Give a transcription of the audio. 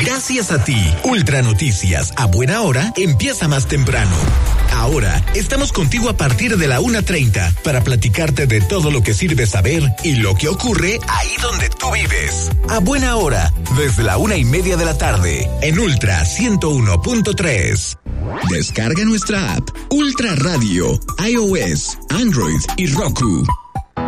Gracias a ti, Ultra Noticias a buena hora empieza más temprano. Ahora estamos contigo a partir de la 1:30 para platicarte de todo lo que sirve saber y lo que ocurre ahí donde tú vives. A buena hora, desde la 1:30 de la tarde, en Ultra 101.3. Descarga nuestra app Ultra Radio, iOS, Android y Roku.